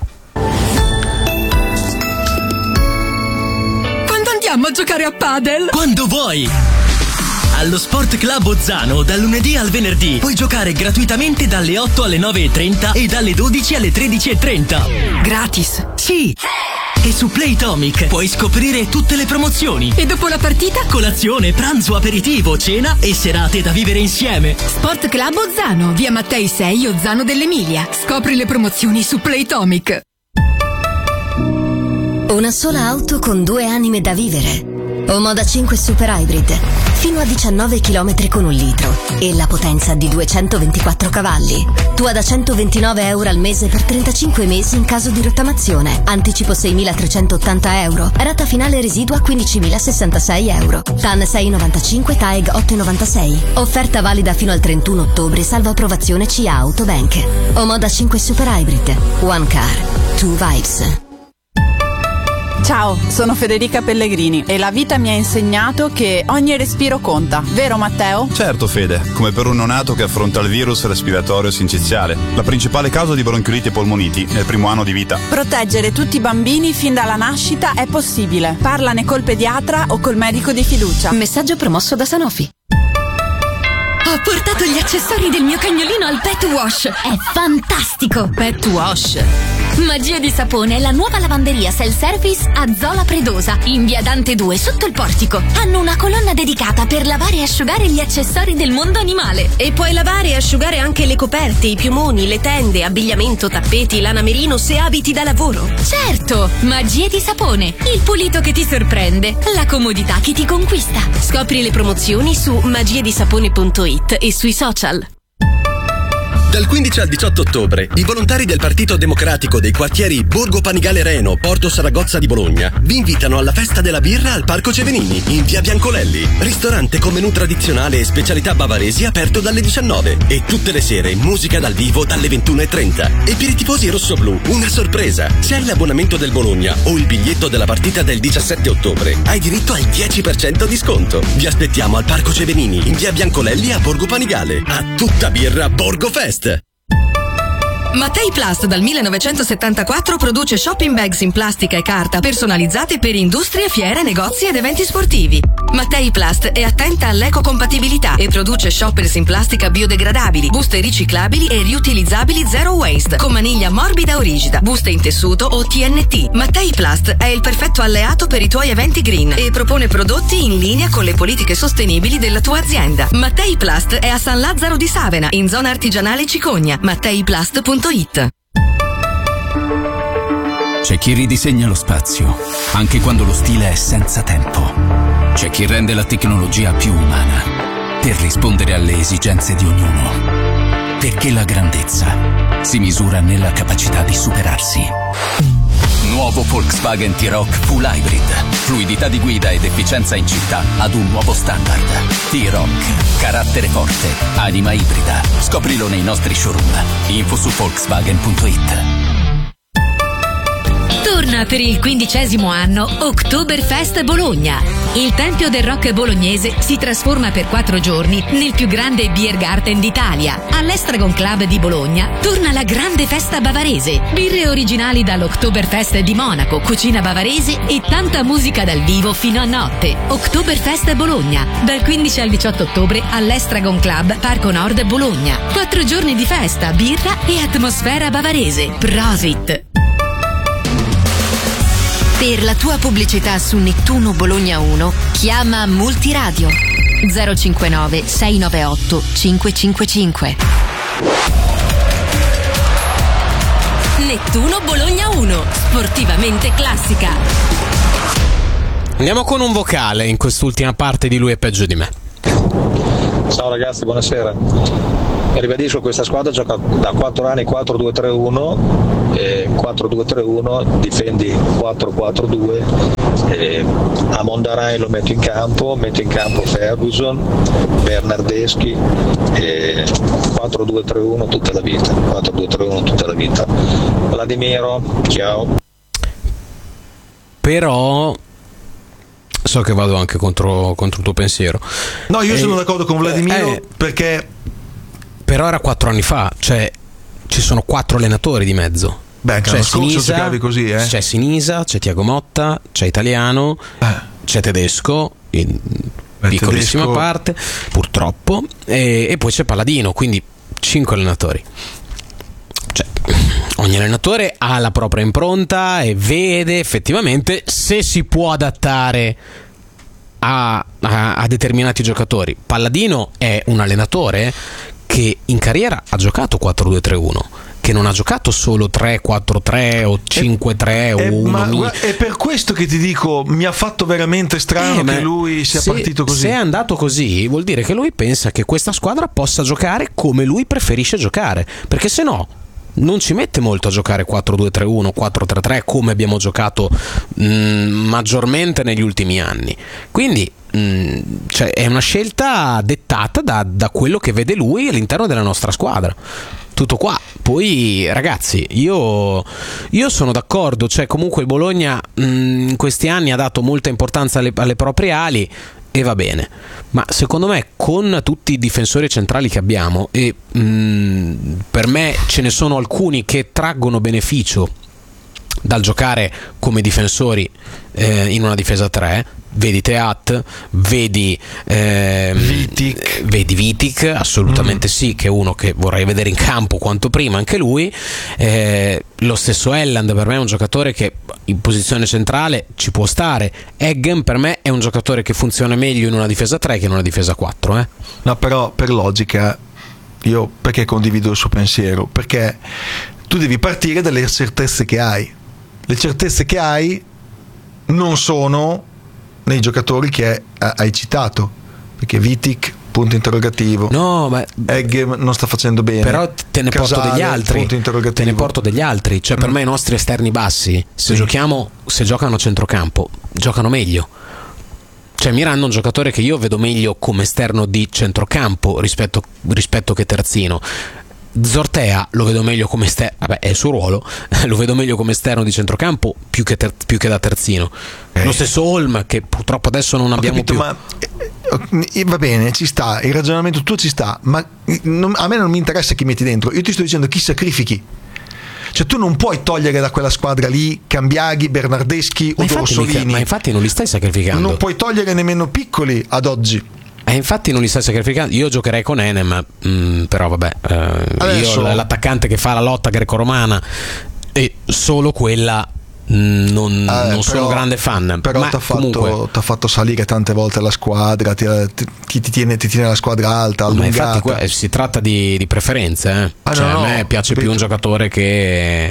Quando andiamo a giocare a padel? Quando vuoi! Allo Sport Club Ozzano, dal lunedì al venerdì, puoi giocare gratuitamente dalle 8 alle 9:30 e dalle 12 alle 13:30. Gratis? Sì! E su Playtomic puoi scoprire tutte le promozioni. E dopo la partita? Colazione, pranzo, aperitivo, cena e serate da vivere insieme. Sport Club Ozzano, via Mattei 6, Ozzano dell'Emilia. Scopri le promozioni su Playtomic. Una sola auto con 2 anime da vivere. Omoda 5 Super Hybrid, fino a 19 km con 1 litro e la potenza di 224 cavalli. Tua da €129 al mese per 35 mesi in caso di rottamazione. Anticipo €6.380. Rata finale residua €15.066. TAN 6,95, TAEG 8,96. Offerta valida fino al 31 ottobre, salvo approvazione CA Autobank. Omoda 5 Super Hybrid. One car, two vibes. Ciao, sono Federica Pellegrini e la vita mi ha insegnato che ogni respiro conta, vero Matteo? Certo Fede, come per un neonato che affronta il virus respiratorio sinciziale, la principale causa di bronchioliti e polmoniti nel primo anno di vita. Proteggere tutti i bambini fin dalla nascita è possibile. Parlane col pediatra o col medico di fiducia. Messaggio promosso da Sanofi. Ho portato gli accessori del mio cagnolino al Pet Wash. È fantastico! Pet Wash. Magia di sapone è la nuova lavanderia self-service a Zola Predosa, in via Dante 2, sotto il portico. Hanno una colonna dedicata per lavare e asciugare gli accessori del mondo animale. E puoi lavare e asciugare anche le coperte, i piumoni, le tende, abbigliamento, tappeti, lana merino se abiti da lavoro. Certo! Magia di sapone, il pulito che ti sorprende, la comodità che ti conquista. Scopri le promozioni su magiadisapone.it e sui social. Dal 15 al 18 ottobre, i volontari del Partito Democratico dei quartieri Borgo Panigale Reno, Porto Saragozza di Bologna vi invitano alla festa della birra al Parco Cevenini, in via Biancolelli. Ristorante con menù tradizionale e specialità bavaresi aperto dalle 19 e tutte le sere musica dal vivo dalle 21:30. E per i tifosi rossoblù, una sorpresa. Se hai l'abbonamento del Bologna o il biglietto della partita del 17 ottobre, hai diritto al 10% di sconto. Vi aspettiamo al Parco Cevenini, in via Biancolelli a Borgo Panigale. A tutta birra Borgo Fest! Mattei Plast dal 1974 produce shopping bags in plastica e carta personalizzate per industrie, fiere, negozi ed eventi sportivi. Mattei Plast è attenta all'ecocompatibilità e produce shoppers in plastica biodegradabili, buste riciclabili e riutilizzabili zero waste, con maniglia morbida o rigida, buste in tessuto o TNT. Mattei Plast è il perfetto alleato per i tuoi eventi green e propone prodotti in linea con le politiche sostenibili della tua azienda. Mattei Plast è a San Lazzaro di Savena, in zona artigianale Cicogna. MatteiPlast.it. C'è chi ridisegna lo spazio, anche quando lo stile è senza tempo. C'è chi rende la tecnologia più umana, per rispondere alle esigenze di ognuno. Perché la grandezza si misura nella capacità di superarsi. Nuovo Volkswagen T-Roc Full Hybrid. Fluidità di guida ed efficienza in città ad un nuovo standard. T-Roc. Carattere forte. Anima ibrida. Scoprilo nei nostri showroom. Info su Volkswagen.it. Torna per il 15° anno Oktoberfest Bologna. Il Tempio del Rock bolognese si trasforma per 4 giorni nel più grande beer garden d'Italia. All'Estragon Club di Bologna torna la grande festa bavarese. Birre originali dall'Oktoberfest di Monaco, cucina bavarese e tanta musica dal vivo fino a notte. Oktoberfest Bologna, dal 15 al 18 ottobre all'Estragon Club Parco Nord Bologna. 4 giorni di festa, birra e atmosfera bavarese. Prosit! Per la tua pubblicità su Nettuno Bologna 1, chiama Multiradio 059 698 555. Nettuno Bologna 1, sportivamente classica. Andiamo con un vocale in quest'ultima parte di Lui è peggio di me. Ciao ragazzi, buonasera. Ribadisco, questa squadra gioca da 4 anni 4-2-3-1 e 4-2-3-1, difendi 4-4-2 e a Mondarai lo metto in campo Ferguson, Bernardeschi e 4-2-3-1 tutta la vita, 4-2-3-1 tutta la vita. Vladimiro, ciao. Però so che vado anche contro il tuo pensiero. No, io sono d'accordo con Vladimiro perché però era 4 anni fa, cioè ci sono 4 allenatori di mezzo. Beh, c'è Sinisa, giocavi così, c'è Sinisa, c'è Tiago Motta, c'è Italiano, c'è Tedesco in piccolissima Tedesco. parte, purtroppo, e poi c'è Palladino, quindi 5 allenatori. Cioè, ogni allenatore ha la propria impronta e vede effettivamente se si può adattare a determinati giocatori. Palladino è un allenatore che in carriera ha giocato 4-2-3-1, che non ha giocato solo 3-4-3 o 5-3 o 1. È per questo che ti dico, mi ha fatto veramente strano che lui sia partito così. Se è andato così vuol dire che lui pensa che questa squadra possa giocare come lui preferisce giocare, perché se no non ci mette molto a giocare 4-2-3-1, 4-3-3 come abbiamo giocato maggiormente negli ultimi anni. Quindi cioè, è una scelta dettata da quello che vede lui all'interno della nostra squadra. Tutto qua. Poi ragazzi, io sono d'accordo, cioè comunque il Bologna in questi anni ha dato molta importanza alle proprie ali e va bene, ma secondo me con tutti i difensori centrali che abbiamo, e per me ce ne sono alcuni che traggono beneficio dal giocare come difensori in una difesa 3, vedi Teat, vedi Vitic, assolutamente sì, che è uno che vorrei vedere in campo quanto prima anche lui. Lo stesso Elland per me è un giocatore che in posizione centrale ci può stare. Eggen per me è un giocatore che funziona meglio in una difesa 3 che in una difesa 4. No, però per logica io perché condivido il suo pensiero? Perché tu devi partire dalle certezze che hai. Le certezze che hai non sono nei giocatori che hai citato, perché Vitic, punto interrogativo. No, ma Eggen non sta facendo bene. Però te ne porto degli altri. Punto interrogativo. Te ne porto degli altri. Cioè, per me i nostri esterni bassi, se giocano a centrocampo, giocano meglio. Cioè, Miranda è un giocatore che io vedo meglio come esterno di centrocampo rispetto che terzino. Zortea lo vedo meglio come esterno, vabbè, è il suo ruolo, lo vedo meglio come esterno di centrocampo più che da terzino. Lo stesso Holm, che purtroppo adesso non abbiamo più. Ma va bene, ci sta, il ragionamento tuo ci sta, ma a me non mi interessa chi metti dentro, io ti sto dicendo chi sacrifichi. Cioè tu non puoi togliere da quella squadra lì Cambiaghi, Bernardeschi o Orsolini. Ma infatti non li stai sacrificando. Non puoi togliere nemmeno Piccoli ad oggi. Infatti non li stai sacrificando. Io giocherei con Enem, però vabbè, Adesso, io l'attaccante che fa la lotta greco-romana e solo quella non sono grande fan. Però ma ti comunque ha fatto salire tante volte la squadra, ti tiene la squadra alta, allungata. Ma infatti si tratta di preferenze. A me piace più un giocatore che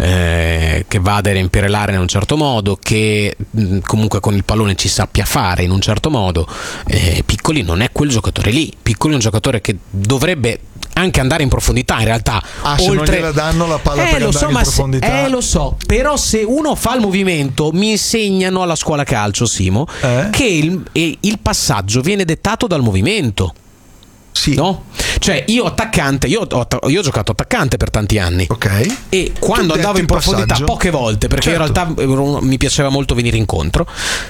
vada a riempire l'area in un certo modo, che comunque con il pallone ci sappia fare in un certo modo. Piccoli non è quel giocatore lì. Piccoli è un giocatore che dovrebbe anche andare in profondità in realtà. Se non gliela danno la palla per andare in profondità. Lo so, però se uno fa il movimento, mi insegnano alla scuola calcio, Simo, che il passaggio viene dettato dal movimento. Sì. No? Cioè io attaccante, io ho giocato attaccante per tanti anni. Ok. E quando andavo in profondità poche volte, perché in realtà mi piaceva molto venire incontro,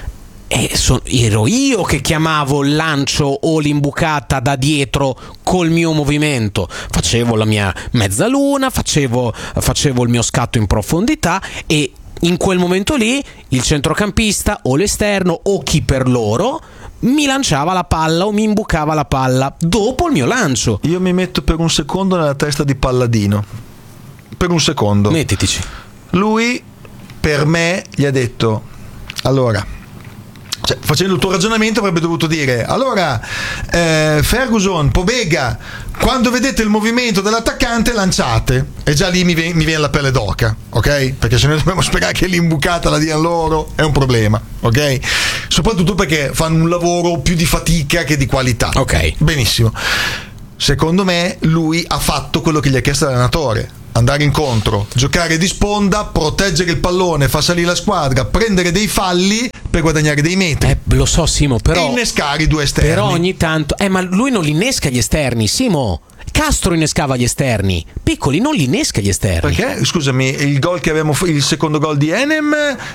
ero io che chiamavo il lancio o l'imbucata da dietro col mio movimento, facevo la mia mezzaluna, facevo il mio scatto in profondità, e in quel momento lì il centrocampista o l'esterno o chi per loro mi lanciava la palla o mi imbucava la palla dopo il mio lancio. Io mi metto per un secondo nella testa di Palladino, per un secondo. Mettitici. Lui per me gli ha detto, allora, cioè, facendo il tuo ragionamento avrebbe dovuto dire, allora Ferguson, Pobega, quando vedete il movimento dell'attaccante lanciate, e già lì mi viene la pelle d'oca, ok? Perché se noi dobbiamo spiegare che l'imbucata la diano loro è un problema, ok? Soprattutto perché fanno un lavoro più di fatica che di qualità. Ok, benissimo. Secondo me lui ha fatto quello che gli ha chiesto l'allenatore: andare incontro, giocare di sponda, proteggere il pallone, far salire la squadra, prendere dei falli per guadagnare dei metri. Lo so, Simo, però e innescare i due esterni. Però ogni tanto ma lui non li innesca gli esterni, Simo. Castro innescava gli esterni, Piccoli non li innesca gli esterni. Perché, scusami, il gol che abbiamo, il secondo gol di Enem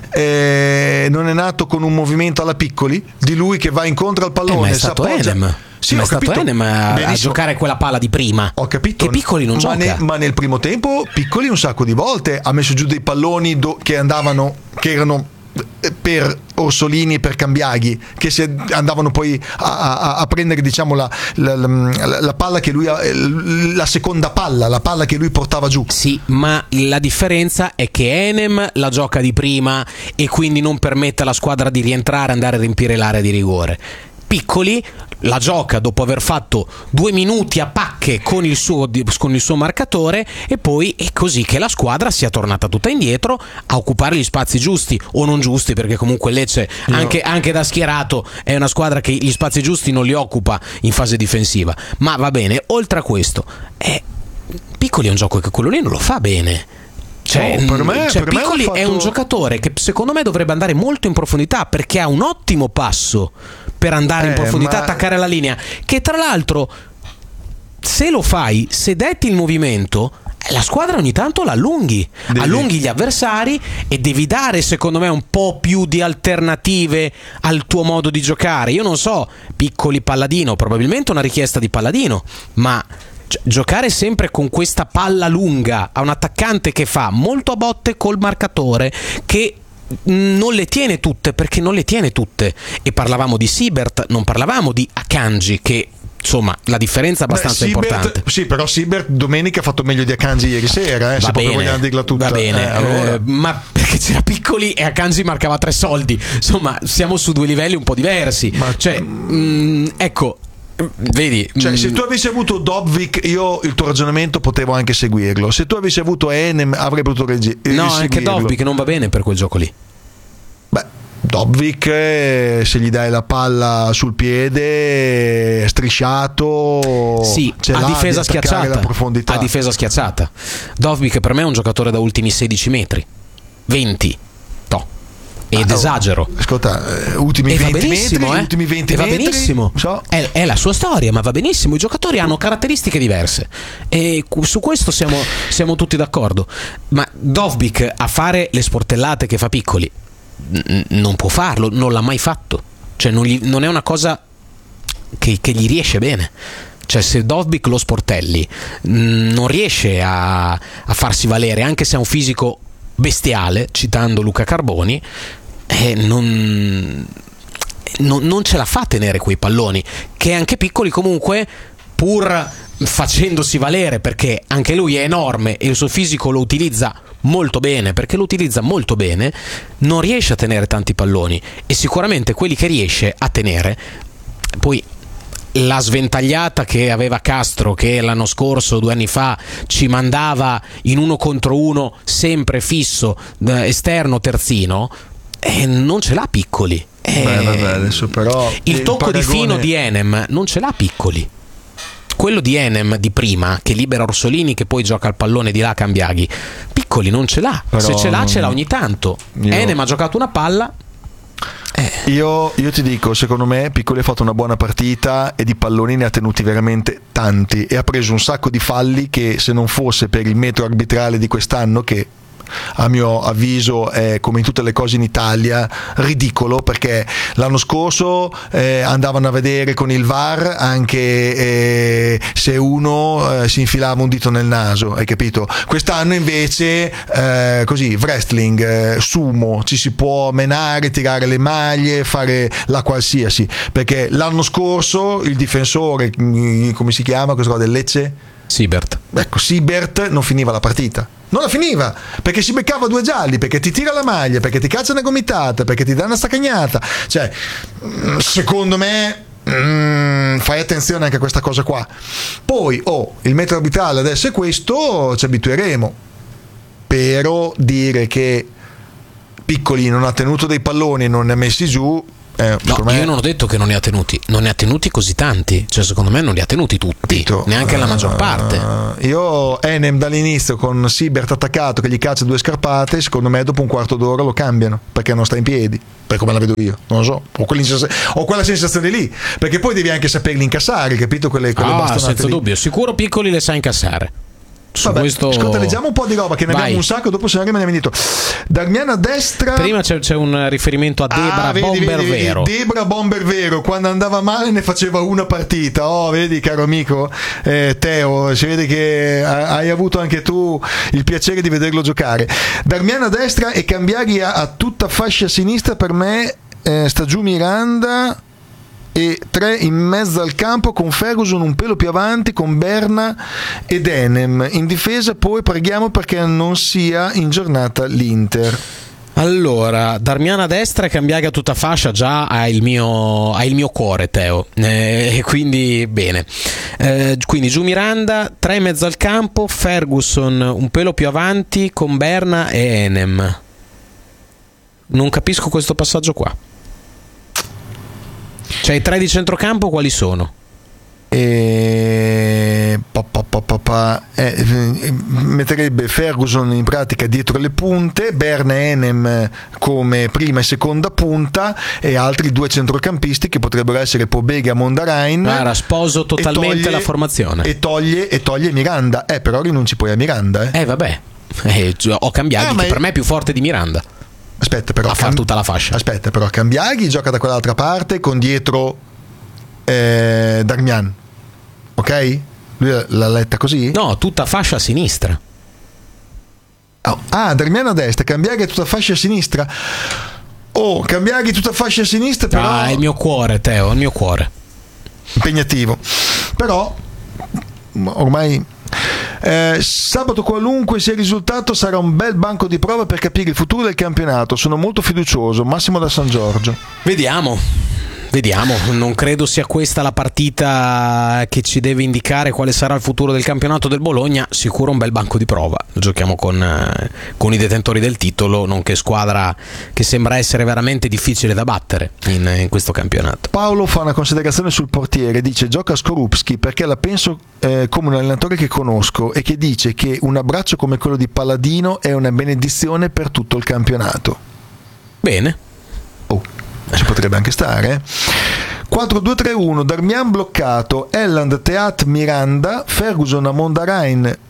non è nato con un movimento alla Piccoli, di lui che va incontro al pallone, ma è stato Enem. Sì, ma ho è stato capito. Enem a giocare quella palla di prima. Ho capito. Che Piccoli non gioca. Ma nel primo tempo Piccoli un sacco di volte ha messo giù dei palloni che erano per Orsolini e per Cambiaghi, che andavano poi a prendere, diciamo, la palla che lui la seconda palla, la palla che lui portava giù. Sì, ma la differenza è che Enem la gioca di prima e quindi non permette alla squadra di rientrare e andare a riempire l'area di rigore. Piccoli la gioca dopo aver fatto 2 minuti a pacche con il suo marcatore, e poi è così che la squadra sia tornata tutta indietro a occupare gli spazi giusti o non giusti, perché comunque Lecce anche da schierato è una squadra che gli spazi giusti non li occupa in fase difensiva. Ma va bene, oltre a questo Piccoli è un gioco che quello lì non lo fa bene. Piccoli è un giocatore che secondo me dovrebbe andare molto in profondità, perché ha un ottimo passo per andare in profondità, attaccare la linea, che tra l'altro se lo fai, se detti il movimento, la squadra ogni tanto allunghi gli avversari, e devi dare secondo me un po' più di alternative al tuo modo di giocare. Io non so, Piccoli Palladino, probabilmente una richiesta di Palladino, ma giocare sempre con questa palla lunga a un attaccante che fa molto a botte col marcatore, che non le tiene tutte, perché non le tiene tutte. E parlavamo di Siebert, non parlavamo di Akanji, che insomma la differenza è abbastanza importante. Sì, però Siebert domenica ha fatto meglio di Akanji ieri sera, se proprio vogliamo dirla tutta. Va bene, allora. ma perché c'era Piccoli e Akanji marcava 3 soldi, insomma siamo su 2 livelli un po' diversi. Ecco, vedi, se tu avessi avuto Dovvik, io il tuo ragionamento potevo anche seguirlo. Se tu avessi avuto Enem avrei potuto no, anche Dovvik non va bene per quel gioco lì. Dovvik, se gli dai la palla sul piede strisciato, sì, a difesa schiacciata, a difesa schiacciata. Dovvik per me è un giocatore da ultimi 16 metri 20 ed esagero. Ascolta, ultimi 20 metri, ultimi 20 va metri, benissimo. È la sua storia, ma va benissimo. I giocatori hanno caratteristiche diverse e su questo siamo tutti d'accordo. Ma Dovvik a fare le sportellate che fa Piccoli non può farlo, non l'ha mai fatto. Cioè non è una cosa che gli riesce bene. Cioè, se Dovbyk lo Sportelli non riesce a farsi valere, anche se ha un fisico bestiale, citando Luca Carboni, non ce la fa a tenere quei palloni, che anche piccoli comunque, pur facendosi valere, perché anche lui è enorme e il suo fisico lo utilizza molto bene, non riesce a tenere tanti palloni. E sicuramente quelli che riesce a tenere, poi la sventagliata che aveva Castro, che l'anno scorso, 2 anni fa, ci mandava in 1 contro 1 sempre fisso, esterno terzino, non ce l'ha piccoli. Vabbè, adesso però il tocco di fino di Enem non ce l'ha piccoli. Quello di Enem di prima, che libera Orsolini, che poi gioca il pallone di là a Cambiaghi, piccoli non ce l'ha. Però se ce l'ha ogni tanto. Enem ha giocato una palla. Io ti dico, secondo me Piccoli ha fatto una buona partita e di palloni ne ha tenuti veramente tanti, e ha preso un sacco di falli che, se non fosse per il metro arbitrale di quest'anno, che a mio avviso è, come in tutte le cose in Italia, ridicolo, perché l'anno scorso andavano a vedere con il VAR anche se uno si infilava un dito nel naso, hai capito? Quest'anno invece così, wrestling, sumo, ci si può menare, tirare le maglie, fare la qualsiasi, perché l'anno scorso il difensore, come si chiama questo del Lecce? Siebert. Ecco, Siebert non finiva la partita. Non la finiva, perché si beccava 2 gialli, perché ti tira la maglia, perché ti caccia una gomitata, perché ti dà una staccagnata. Cioè, secondo me fai attenzione anche a questa cosa qua. Poi il metro arbitrale adesso è questo, ci abitueremo. Però dire che Piccoli non ha tenuto dei palloni e non ne ha messi giù, io non ho detto che non ne ha tenuti così tanti, cioè secondo me non li ha tenuti tutti, neanche la maggior parte. Io Enem dall'inizio con Siebert attaccato che gli caccia 2 scarpate, secondo me dopo un quarto d'ora lo cambiano, perché non sta in piedi, per come la vedo io, non lo so, ho quella sensazione lì, perché poi devi anche saperli incassare, capito? Quelle bastonate senza lì. dubbio, sicuro Piccoli le sa incassare. Vabbè, questo... Ascolta, leggiamo un po' di roba che ne abbiamo un sacco, dopo se ne rimaniamo indietro. Darmian a destra. Prima c'è un riferimento a Debra Bombervero. Debra Bombervero, quando andava male ne faceva una partita. Vedi, caro amico Teo, si vede che hai avuto anche tu il piacere di vederlo giocare. Darmian a destra e Cambiaghi a tutta fascia sinistra. Per me sta giù Miranda e 3 in mezzo al campo, con Ferguson un pelo più avanti, con Berna ed Enem in difesa. Poi preghiamo perché non sia in giornata l'Inter. Allora, Darmian a destra e Cambiaghi a tutta fascia, già ha il mio cuore, Teo, quindi bene. Quindi giù Miranda, 3 in mezzo al campo, Ferguson un pelo più avanti, con Berna e Enem. Non capisco questo passaggio qua. Cioè, i 3 di centrocampo quali sono? Metterebbe Ferguson in pratica dietro le punte, Berna e Enem come prima e seconda punta, e altri 2 centrocampisti che potrebbero essere Pobega e Mondarain. Guarda, sposo totalmente la formazione. E toglie Miranda. Però rinunci poi a Miranda. Vabbè, ho Cambiaghi che per me è più forte di Miranda. Aspetta, però, a fare tutta la fascia. Aspetta, però Cambiaghi gioca da quell'altra parte con dietro Darmian, ok? Lui l'ha letta così? No, tutta fascia a sinistra. Darmian a destra, Cambiaghi tutta fascia a sinistra. Cambiaghi tutta fascia a sinistra, però è il mio cuore, Teo, il mio cuore. Impegnativo. Però ormai sabato, qualunque sia il risultato, sarà un bel banco di prova per capire il futuro del campionato. Sono molto fiducioso. Massimo da San Giorgio. Vediamo, non credo sia questa la partita che ci deve indicare quale sarà il futuro del campionato del Bologna. Sicuro un bel banco di prova. Giochiamo con i detentori del titolo, nonché squadra che sembra essere veramente difficile da battere in questo campionato. Paolo fa una considerazione sul portiere, dice: gioca Skorupski perché la penso come un allenatore che conosco e che dice che un abbraccio come quello di Palladino è una benedizione per tutto il campionato. Bene. Ci potrebbe anche stare. 4-2-3-1, Darmian bloccato, Elland, Teat, Miranda, Ferguson a Mondarain.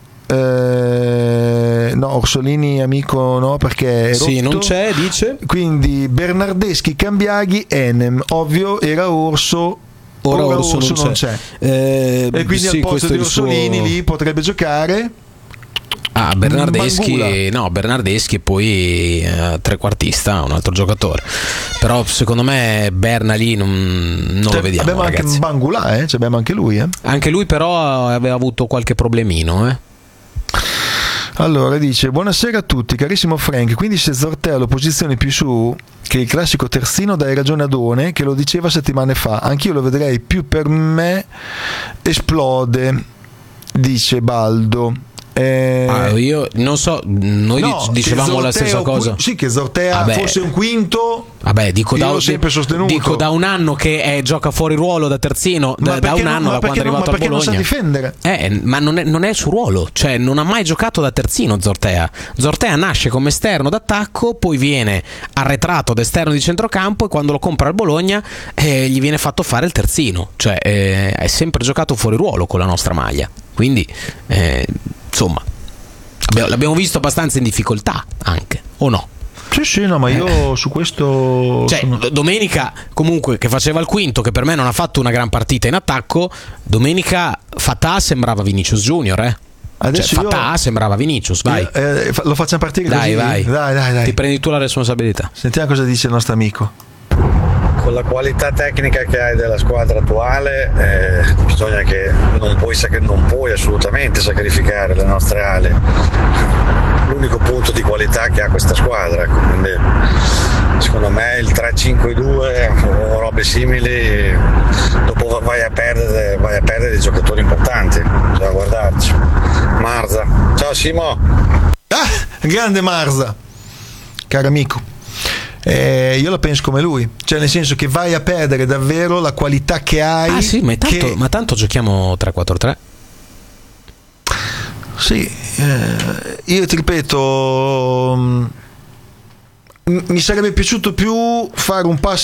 No, Orsolini amico no, perché è rotto. Sì, non c'è, dice. Quindi Bernardeschi, Cambiaghi, Enem. Ovvio era Orso ora Orso non c'è. E quindi sì, al posto di Orsolini lì potrebbe giocare Bernardeschi e poi trequartista, un altro giocatore. Però secondo me Berna lì non lo vediamo. Abbiamo ragazzi. anche Bangula, abbiamo anche lui. Anche lui però aveva avuto qualche problemino. Allora dice: buonasera a tutti, carissimo Frank. Quindi se Zortea ha l'opposizione più su che il classico terzino, dai ragione ad One che lo diceva settimane fa. Anch'io lo vedrei più, per me esplode, dice Baldo. Io non so, noi dicevamo la stessa cosa. Sì, che Zortea fosse un quinto. Dico l'ho sempre sostenuto. Dico da un anno che gioca fuori ruolo da terzino, da un anno, da quando è arrivato al Bologna. Non sa difendere. Ma non è il suo ruolo, cioè non ha mai giocato da terzino Zortea. Zortea nasce come esterno d'attacco, poi viene arretrato da esterno di centrocampo e quando lo compra al Bologna gli viene fatto fare il terzino, cioè è sempre giocato fuori ruolo con la nostra maglia. Quindi insomma l'abbiamo visto abbastanza in difficoltà anche, o no? Sì, no, ma io su questo domenica comunque, che faceva il quinto, che per me non ha fatto una gran partita in attacco, domenica Fatah sembrava Vinicius Junior, Adesso Fatah sembrava Vinicius, vai. Lo facciamo partire così? Dai. Ti prendi tu la responsabilità. Sentiamo cosa dice il nostro amico. Con la qualità tecnica che hai della squadra attuale bisogna che non puoi assolutamente sacrificare le nostre ali, l'unico punto di qualità che ha questa squadra, quindi secondo me il 3-5-2 o robe simili dopo vai a perdere dei giocatori importanti. Bisogna guardarci. Marza, ciao Simo. Grande Marza, caro amico. Io la penso come lui, cioè nel senso che vai a perdere davvero la qualità che hai. Sì, ma tanto giochiamo 3-4-3. Sì, io ti ripeto, mi sarebbe piaciuto più fare un passo